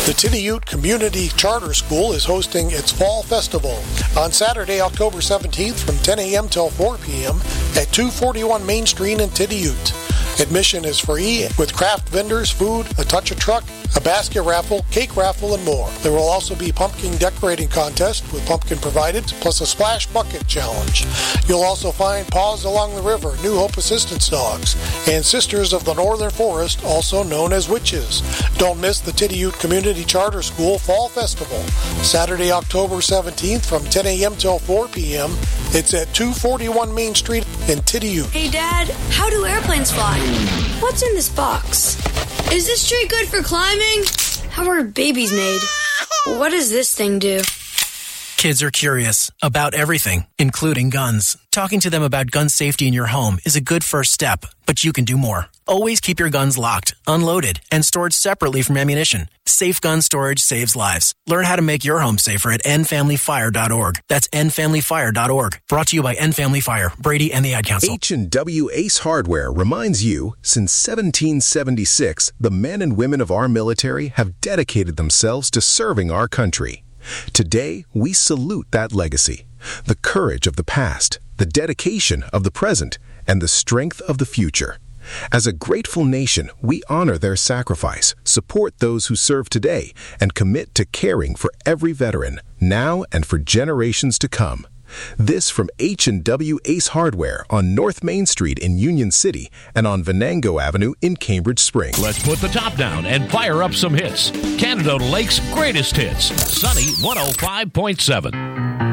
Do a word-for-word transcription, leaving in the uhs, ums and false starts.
The Tidioute Community Charter School is hosting its Fall Festival on Saturday, October seventeenth from ten a.m. till four p.m. at two forty-one Main Street in Tidioute. Admission is free with craft vendors, food, a touch of truck, a basket raffle, cake raffle, and more. There will also be pumpkin decorating contest with pumpkin provided, plus a splash bucket challenge. You'll also find Paws Along the River, New Hope Assistance Dogs, and Sisters of the Northern Forest, also known as Witches. Don't miss the Tidioute Community Charter School Fall Festival, Saturday, October seventeenth from ten a.m. till four p.m. It's at two forty-one Main Street in Tidioute. Hey, Dad, how do airplanes fly? What's in this box? Is this tree good for climbing? How are babies made? What does this thing do? Kids are curious about everything, including guns. Talking to them about gun safety in your home is a good first step, but you can do more. Always keep your guns locked, unloaded, and stored separately from ammunition. Safe gun storage saves lives. Learn how to make your home safer at end family fire dot org. That's end family fire dot org. Brought to you by End Family Fire, Brady, and the Ad Council. H and W Ace Hardware reminds you, since seventeen seventy-six, the men and women of our military have dedicated themselves to serving our country. Today, we salute that legacy, the courage of the past, the dedication of the present, and the strength of the future. As a grateful nation, we honor their sacrifice, support those who serve today, and commit to caring for every veteran, now and for generations to come. This from H and W Ace Hardware on North Main Street in Union City and on Venango Avenue in Cambridge Springs. Let's put the top down and fire up some hits. Canada Lake's greatest hits. Sunny one oh five point seven.